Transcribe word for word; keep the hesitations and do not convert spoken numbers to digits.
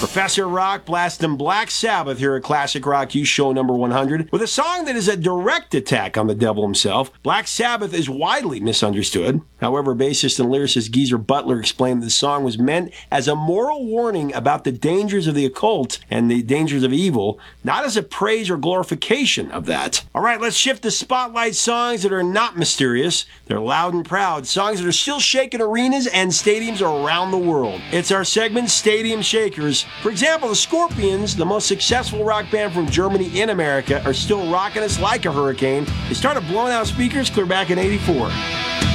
Professor Rock blasting Black Sabbath here at Classic Rock U Show number one hundred with a song that is a direct attack on the devil himself. Black Sabbath is widely misunderstood. However, bassist and lyricist Geezer Butler explained that the song was meant as a moral warning about the dangers of the occult and the dangers of evil, not as a praise or glorification of that. All right, let's shift to spotlight songs that are not mysterious. They're loud and proud, songs that are still shaking arenas and stadiums around the world. It's our segment, Stadium Shakers. For example, the Scorpions, the most successful rock band from Germany in America, are still rocking us like a hurricane. They started blowing out speakers clear back in eighty-four.